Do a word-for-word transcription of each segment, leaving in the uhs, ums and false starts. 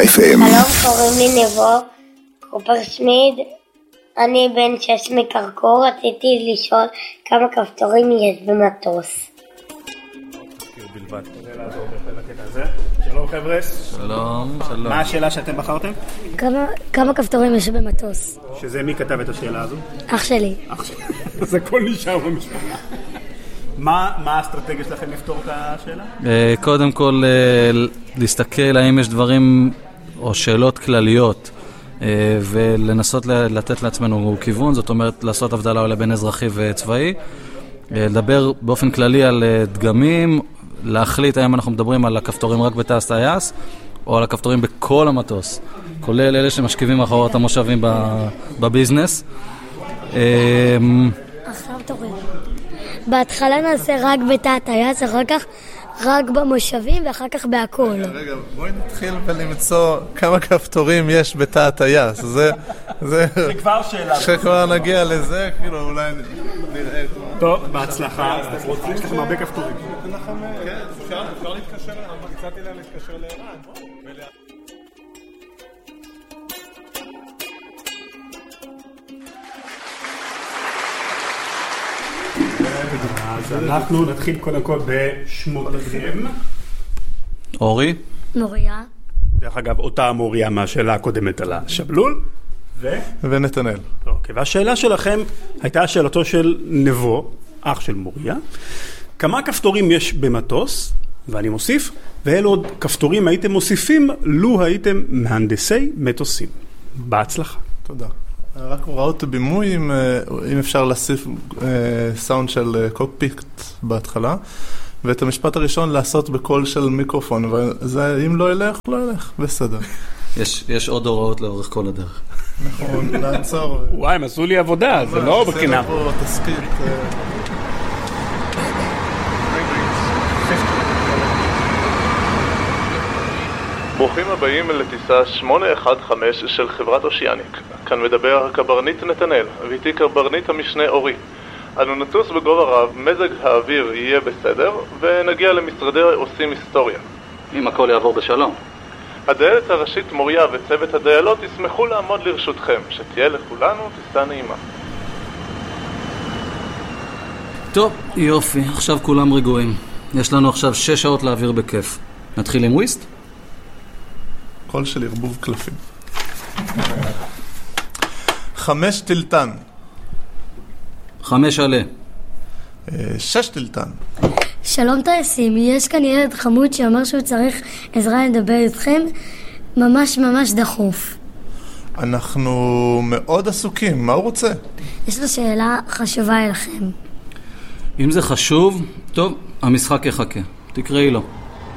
אף אם. שלום, קוראים לי נבו, קופרשמיד, אני בן שש מקרקור, רציתי לשאול כמה כפתורים יש במטוס. שלום חבר'ה. שלום, שלום. מה השאלה שאתם בחרתם? כמה, כמה כפתורים יש במטוס? שזה מי כתב את השאלה הזו? אח שלי. אח שלי. אז הכל נשאר במשפחה. מה, מה האסטרטגיה שלכם לפתור את השאלה? קודם כל, להסתכל האם יש דברים או שאלות כלליות, ולנסות לתת לעצמנו כיוון, זאת אומרת לעשות הבדלה בין אזרחי וצבאי, לדבר באופן כללי על דגמים, להחליט האם אנחנו מדברים על הכפתורים רק בתעש טייס, או על הכפתורים בכל המטוס, כולל אלה שמשכיבים אחרות המושבים בביזנס. עכשיו תורי. בהתחלה נעשה רק בתא טייס, אחר כך רק במושבים ואחר כך בהכל. רגע, בואי נתחיל ולמצוא כמה כפתורים יש בתא טייס. זה זה כבר שאלה. כשכבר נגיע לזה, כאילו אולי נראה. טוב, בהצלחה. יש לכם הרבה כפתורים. כן, אפשר להתקשר אליהם, הצעתי להם להתקשר לערן. אז אנחנו נתחיל קודם כל בשמותיכם. אורי. מוריה. דרך אגב, אותה מוריה מהשאלה הקודמת על השבלול. ו... ונתנאל. אוקיי, והשאלה שלכם הייתה שאלתו של נבו, אח של מוריה. כמה כפתורים יש במטוס? ואני מוסיף, ואלו עוד כפתורים הייתם מוסיפים, לו הייתם מהנדסי מטוסים. בהצלחה. תודה. רק הוראות בימוי, אם, אם אפשר להוסיף סאונד של קוקפיט בהתחלה, ואת המשפט הראשון לעשות בקול של מיקרופון, וזה, אם לא ילך, לא ילך, בסדר. יש, יש עוד הוראות לאורך כל הדרך. נכון, לעצור. וואי, הם עשו לי עבודה, זה לא בקינם. זה לא תסקית. ברוכים הבאים לטיסה שמונה אחת חמש של חברת אושיאניק. כאן מדבר הקברניט נתנאל, ואיתי קברניט המשנה אורי. אנו נטוס בגובה רב, מזג האוויר יהיה בסדר, ונגיע למשרדי עושים היסטוריה. אם הכל יעבור בשלום. הדיילת הראשית מוריה וצוות הדיילות ישמחו לעמוד לרשותכם, שתהיה לכולנו טיסה נעימה. טוב, יופי, עכשיו כולם רגועים. יש לנו עכשיו שש שעות להעביר בכיף. נתחיל עם וויסט? קול של ערבוב קלפים. חמש טילטן. חמש עלה. שש טילטן. שלום טייסים, יש כאן ילד חמוד שאמר שהוא צריך עזרה לדבר איתכם ממש ממש דחוף. אנחנו מאוד עסוקים, מה הוא רוצה? יש לו שאלה חשובה אליכם. אם זה חשוב, טוב, המשחק יחכה. תקראי לו.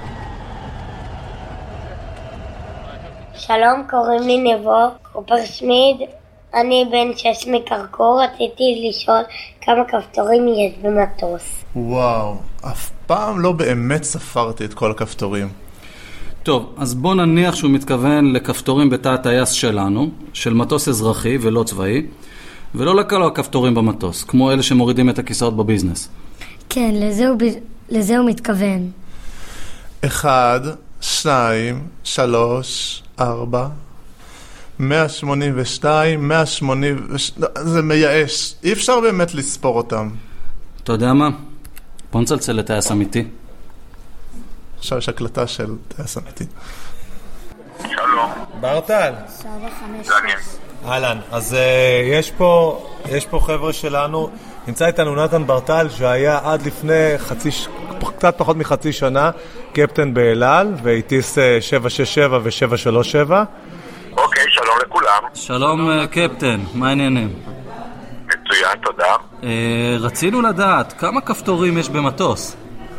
שלום, קוראים לי נבו, קופרשמיד, אני בן שש מקרקור, רציתי לשאול כמה כפתורים יש במטוס. וואו, אף פעם לא באמת ספרתי את כל הכפתורים. טוב, אז בוא נניח שהוא מתכוון לכפתורים בתא הטייס שלנו, של מטוס אזרחי ולא צבאי, ולא לכל הכפתורים במטוס, כמו אלה שמורידים את הכיסאות בביזנס. כן, לזה הוא, לזה הוא מתכוון. אחד, שניים, שלוש, ארבע, מאה שמונים ושתיים, מאה שמונים ושתיים, זה מייאש, אי אפשר באמת לספור אותם. אתה יודע מה? בוא נצלצל לטייס אמיתי. עכשיו יש הקלטה של טייס אמיתי. שלום. ברטל. אהלן, אז uh, יש פה, יש פה חבר'ה שלנו, נמצא איתנו נתן ברטל שהיה עד לפני חצי, קצת פחות מחצי שנה קפטן באל"ל והטיס שבע שש שבע ו-שבע שלוש שבע. אוקיי, שלום לכולם. שלום קפטן, מה העניינים? מצוין, תודה. רצינו לדעת כמה כפתורים יש במטוס.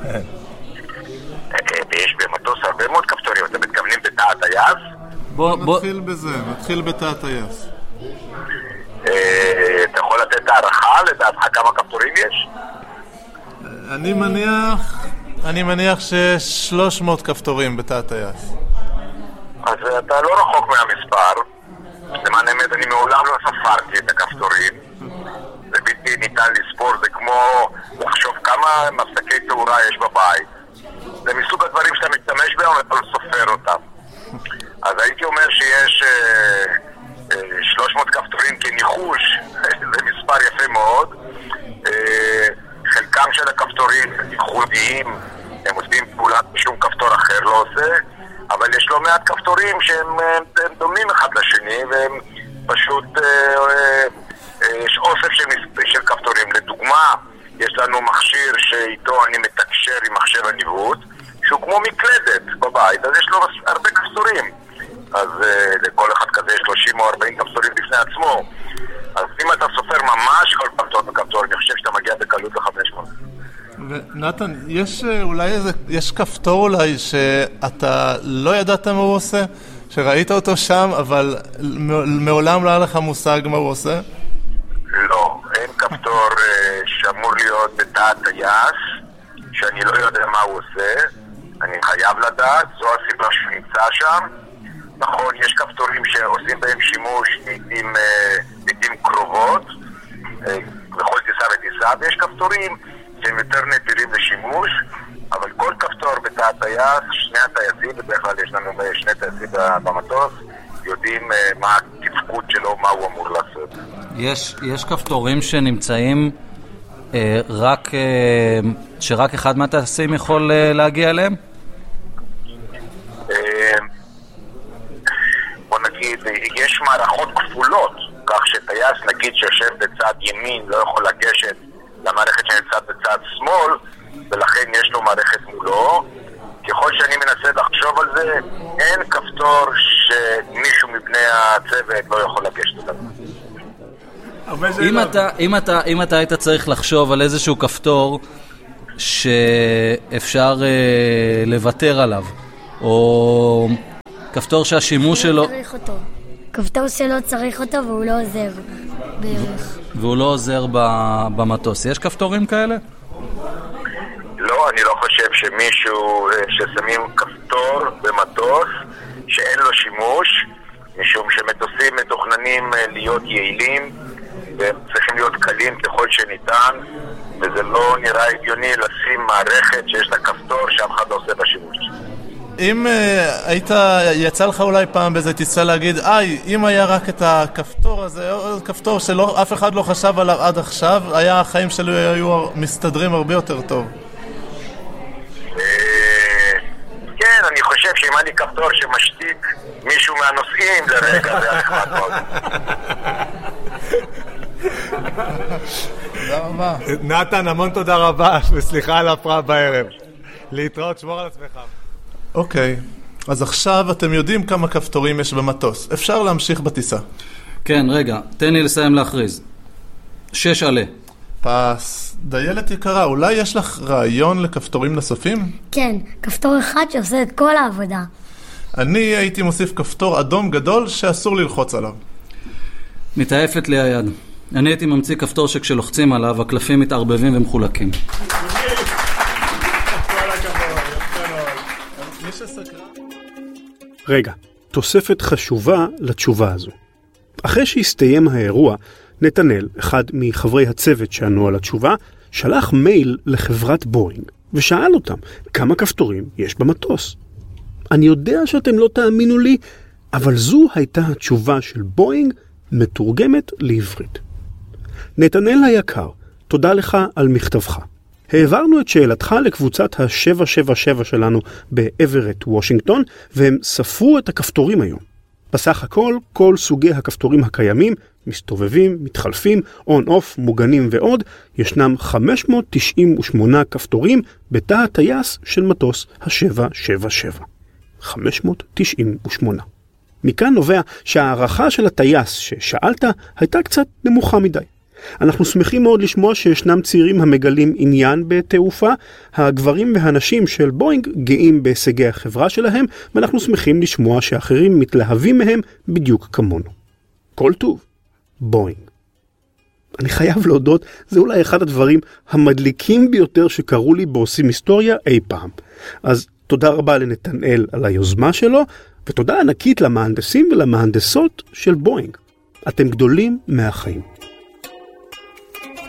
יש במטוס הרבה מאוד כפתורים, אתם מתכוונים בתא הטייס? נתחיל בזה, נתחיל בתא הטייס. אתה יכול לתת הערכה לדעתך כמה כפתורים יש? אני מניח, אני מניח שיש שלוש מאות כפתורים בתא הטייס. אז אתה לא רחוק מהמספר. למען האמת, אני מעולם לא ספרתי את הכפתורים. זה בלתי ניתן לספור, זה כמו לחשוב כמה מפסקי תאורה יש בבית. זה מסוג הדברים שאתה משתמש בהם, אבל אתה לא סופר אותם. אז הייתי אומר שיש שלוש מאות כפתורים כניחוש, זה מספר יפה מאוד. חלקם של הכפתורים ייחודיים, הם עושים פעולה שום כפתור אחר לא עושה, אבל יש לא מעט כפתורים שהם דומים אחד לשני, והם פשוט, יש אוסף של, של כפתורים. לדוגמה, יש לנו מכשיר שאיתו אני מתקשר עם מחשב הניווט, שהוא כמו מקלדת בבית, אז יש לו הרבה כפתורים. אז לכל אחד כזה יש שלושים או ארבעים כפתורים בפני עצמו. אז אם אתה סופר ממש כל כפתור בכפתור, אני חושב שאתה מגיע בקלות ל-חמש מאות. ונתן, יש אולי איזה, יש כפתור אולי שאתה לא ידעת מה הוא עושה? שראית אותו שם, אבל מעולם לא היה לך מושג מה הוא עושה? לא, אין כפתור שאמור להיות בתא הטייס, שאני לא יודע מה הוא עושה. אני חייב לדעת, זו הסיבה שהוא נמצא שם. נכון, יש כפתורים שעושים בהם שימוש לעתים, לעתים קרובות, בכל טיסה וטיסה, ויש כפתורים שהם יותר נדירים לשימוש, אבל כל כפתור בתא הטייס, שני הטייסים, בדרך כלל יש לנו שני טייסים במטוס, יודעים מה התפקוד שלו, מה הוא אמור לעשות. יש, יש כפתורים שנמצאים אה, רק, אה, שרק אחד מהטייסים יכול אה, להגיע אליהם? אה, בוא נגיד, יש מערכות כפולות, כך שטייס נגיד שיושב בצד ימין לא יכול לגשת למערכת שנמצאת בצד שמאל, ולכן יש לו מערכת מולו. ככל שאני מנסה לחשוב על זה, אין כפתור שמישהו מבני הצוות לא יכול לגשת אליו. אם אתה, אם אתה, אם אתה היית צריך לחשוב על איזשהו כפתור שאפשר אה, לוותר עליו, או כפתור שהשימוש שלו... צריך אותו. כפתור שלא צריך אותו והוא לא עוזר בערך. והוא לא עוזר במטוס. יש כפתורים כאלה? לא, אני לא חושב שמישהו, ששמים כפתור במטוס שאין לו שימוש, משום שמטוסים מתוכננים להיות יעילים והם צריכים להיות קלים ככל שניתן, וזה לא נראה הגיוני לשים מערכת שיש לה כפתור שאף אחד לא עושה בשימוש. אם uh, היית, יצא לך אולי פעם באיזה טיסה להגיד, איי, אם היה רק את הכפתור הזה, או כפתור שאף אחד לא חשב עליו עד עכשיו, היה החיים שלי היו מסתדרים הרבה יותר טוב. כן, אני חושב שאם היה לי כפתור שמשתיק מישהו מהנוסעים לרגע, זה היה נחמד מאוד. תודה רבה. נתן, המון תודה רבה, וסליחה על הפרעה בערב. להתראות, שמור על עצמך. אוקיי, אז עכשיו אתם יודעים כמה כפתורים יש במטוס. אפשר להמשיך בטיסה. כן, רגע, תן לי לסיים להכריז. שש עלה. פס. דיילת יקרה, אולי יש לך רעיון לכפתורים נוספים? כן, כפתור אחד שעושה את כל העבודה. אני הייתי מוסיף כפתור אדום גדול שאסור ללחוץ עליו. מתעפת לי היד. אני הייתי ממציא כפתור שכשלוחצים עליו, הקלפים מתערבבים ומחולקים. רגע, תוספת חשובה לתשובה הזו. אחרי שהסתיים האירוע, נתנאל, אחד מחברי הצוות שענו על התשובה, שלח מייל לחברת בואינג ושאל אותם כמה כפתורים יש במטוס. אני יודע שאתם לא תאמינו לי, אבל זו הייתה התשובה של בואינג מתורגמת לעברית. נתנאל היקר, תודה לך על מכתבך. העברנו את שאלתך לקבוצת ה-שבע שבע שבע שלנו באברט, וושינגטון, והם ספרו את הכפתורים היום. בסך הכל, כל סוגי הכפתורים הקיימים, מסתובבים, מתחלפים, און-אוף, מוגנים ועוד, ישנם חמש מאות תשעים ושמונה כפתורים בתא הטייס של מטוס ה-שבע שבע שבע. חמש מאות תשעים ושמונה. מכאן נובע שהערכה של הטייס ששאלת הייתה קצת נמוכה מדי. אנחנו שמחים מאוד לשמוע שישנם צעירים המגלים עניין בתעופה. הגברים והנשים של בואינג גאים בהישגי החברה שלהם, ואנחנו שמחים לשמוע שאחרים מתלהבים מהם בדיוק כמונו. כל טוב, בואינג. אני חייב להודות, זה אולי אחד הדברים המדליקים ביותר שקראו לי בעושים היסטוריה אי פעם. אז תודה רבה לנתנאל על היוזמה שלו, ותודה ענקית למהנדסים ולמהנדסות של בואינג. אתם גדולים מהחיים.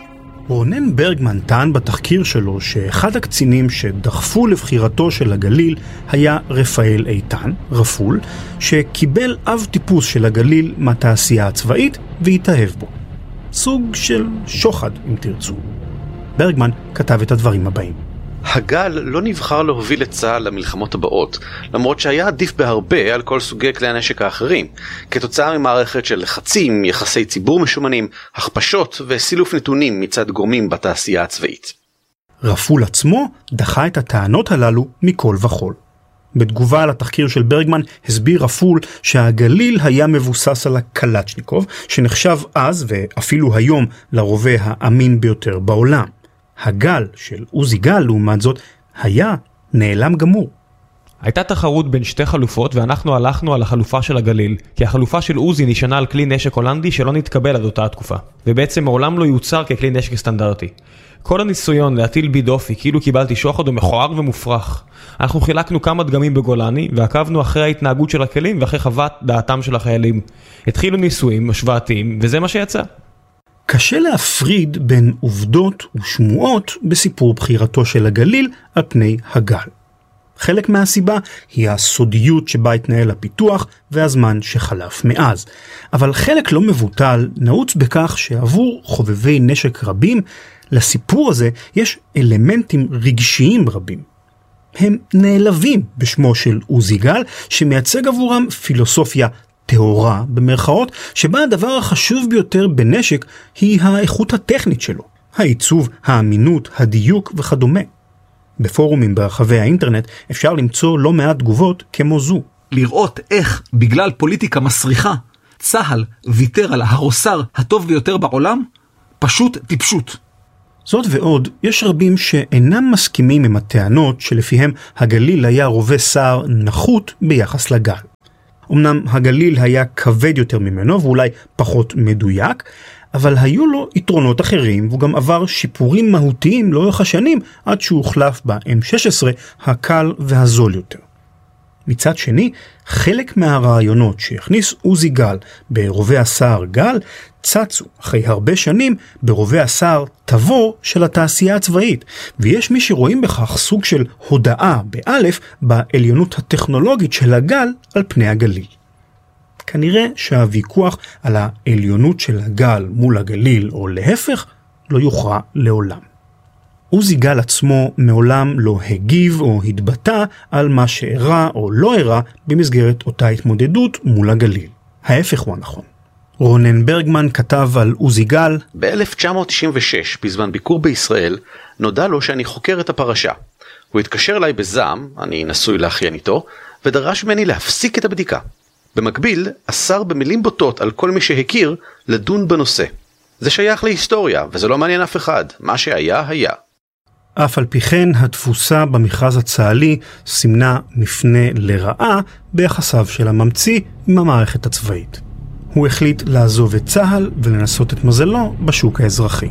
רונן ברגמן טען בתחקיר שלו שאחד הקצינים שדחפו לבחירתו של הגליל היה רפאל איתן, רפול, שקיבל אב טיפוס של הגליל מהתעשייה הצבאית והתאהב בו. סוג של שוחד, אם תרצו. ברגמן כתב את הדברים הבאים. הגל לא נבחר להוביל את צה"ל למלחמות הבאות, למרות שהיה עדיף בהרבה על כל סוגי כלי הנשק האחרים, כתוצאה ממערכת של לחצים, יחסי ציבור משומנים, הכפשות וסילוף נתונים מצד גורמים בתעשייה הצבאית. רפול עצמו דחה את הטענות הללו מכל וכל. בתגובה על התחקיר של ברגמן הסביר רפול שהגליל היה מבוסס על הקלצ'ניקוב, שנחשב אז ואפילו היום לרובה האמין ביותר בעולם. הגל של עוזי גל, לעומת זאת, היה נעלם גמור. הייתה תחרות בין שתי חלופות, ואנחנו הלכנו על החלופה של הגליל, כי החלופה של עוזי נשענה על כלי נשק הולנדי שלא נתקבל עד אותה התקופה, ובעצם מעולם לא יוצר ככלי נשק סטנדרטי. כל הניסיון להטיל בי דופי כאילו קיבלתי שוחד הוא מכוער ומופרך. אנחנו חילקנו כמה דגמים בגולני, ועקבנו אחרי ההתנהגות של הכלים ואחרי חוות דעתם של החיילים. התחילו ניסויים השוואתיים, וזה מה שיצא. קשה להפריד בין עובדות ושמועות בסיפור בחירתו של הגליל על פני הגל. חלק מהסיבה היא הסודיות שבה התנהל הפיתוח והזמן שחלף מאז. אבל חלק לא מבוטל נעוץ בכך שעבור חובבי נשק רבים, לסיפור הזה יש אלמנטים רגשיים רבים. הם נעלבים בשמו של עוזי גל, שמייצג עבורם פילוסופיה תאורה במרכאות, שבה הדבר החשוב ביותר בנשק היא האיכות הטכנית שלו, העיצוב, האמינות, הדיוק וכדומה. בפורומים ברחבי האינטרנט אפשר למצוא לא מעט תגובות כמו זו. לראות איך בגלל פוליטיקה מסריחה צהל ויתר על הרוסר הטוב ביותר בעולם, פשוט טיפשות. זאת ועוד, יש רבים שאינם מסכימים עם הטענות שלפיהם הגליל היה רובה סער נחות ביחס לגל. אמנם הגליל היה כבד יותר ממנו ואולי פחות מדויק, אבל היו לו יתרונות אחרים והוא גם עבר שיפורים מהותיים לאורך השנים עד שהוא הוחלף ב-אם שש עשרה הקל והזול יותר. מצד שני, חלק מהרעיונות שהכניס עוזי גל ברובי הסער גל צצו אחרי הרבה שנים ברובי הסער תבור של התעשייה הצבאית, ויש מי שרואים בכך סוג של הודעה באלף בעליונות הטכנולוגית של הגל על פני הגליל. כנראה שהוויכוח על העליונות של הגל מול הגליל או להפך לא יוכרע לעולם. עוזי גל עצמו מעולם לא הגיב או התבטא על מה שאירע או לא אירע במסגרת אותה התמודדות מול הגליל. ההפך הוא הנכון. רונן ברגמן כתב על עוזי גל, ב-אלף תשע מאות תשעים ושש, בזמן ביקור בישראל, נודע לו שאני חוקר את הפרשה. הוא התקשר אליי בזעם, אני נשוי לאחיין איתו, ודרש ממני להפסיק את הבדיקה. במקביל, אסר במילים בוטות על כל מי שהכיר לדון בנושא. זה שייך להיסטוריה, וזה לא מעניין אף אחד. מה שהיה, היה. אף על פי כן, התפוסה במכרז הצה"לי סימנה מפנה לרעה ביחסיו של הממציא עם המערכת הצבאית. הוא החליט לעזוב את צה"ל ולנסות את מזלו בשוק האזרחי.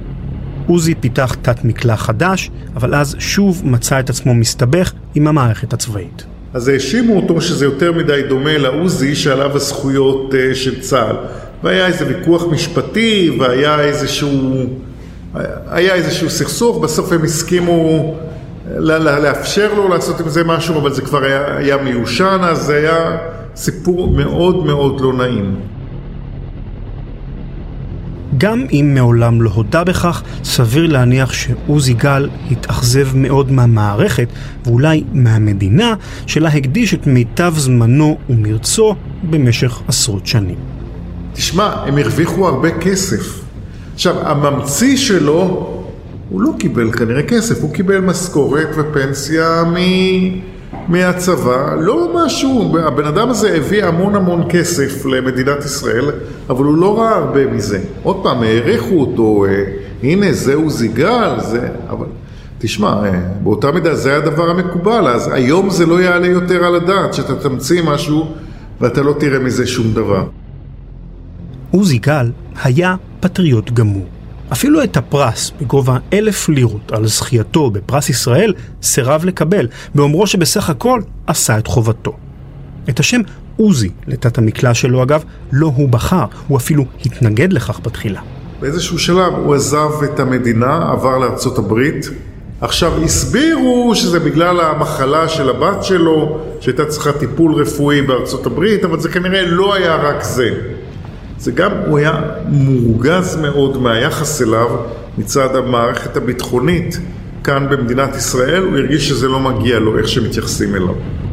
עוזי פיתח תת מקלע חדש, אבל אז שוב מצא את עצמו מסתבך עם המערכת הצבאית. אז האשימו אותו שזה יותר מדי דומה לעוזי שעליו הזכויות uh, של צה"ל. והיה איזה ויכוח משפטי, והיה איזשהו, היה איזשהו סכסוך, בסוף הם הסכימו לה, לה, לאפשר לו לעשות עם זה משהו, אבל זה כבר היה, היה מיושן, אז זה היה סיפור מאוד מאוד לא נעים. גם אם מעולם לא הודע בכך, סביר להניח שעוזי גל התאכזב מאוד מהמערכת ואולי מהמדינה שלה הקדיש את מיטב זמנו ומרצו במשך עשרות שנים. תשמע, הם הרוויחו הרבה כסף. עכשיו, הממציא שלו, הוא לא קיבל כנראה כסף, הוא קיבל משכורת ופנסיה מ... מהצבא, לא משהו, הבן אדם הזה הביא המון המון כסף למדינת ישראל, אבל הוא לא ראה הרבה מזה. עוד פעם, העריכו אותו, הנה זהו זיגל, זה, אבל תשמע, באותה מידה זה היה הדבר המקובל, אז היום זה לא יעלה יותר על הדעת, שאתה תמציא משהו ואתה לא תראה מזה שום דבר. עוזי גל היה פטריוט גמור. אפילו את הפרס בגובה אלף לירות על זכייתו בפרס ישראל סירב לקבל, באומרו שבסך הכל עשה את חובתו. את השם עוזי לתת המקלע שלו אגב לא הוא בחר, הוא אפילו התנגד לכך בתחילה. באיזשהו שלב הוא עזב את המדינה, עבר לארצות הברית. עכשיו הסבירו שזה בגלל המחלה של הבת שלו, שהייתה צריכה טיפול רפואי בארצות הברית, אבל זה כנראה לא היה רק זה. זה גם, הוא היה מורגז מאוד מהיחס אליו מצד המערכת הביטחונית כאן במדינת ישראל, הוא הרגיש שזה לא מגיע לו איך שמתייחסים אליו.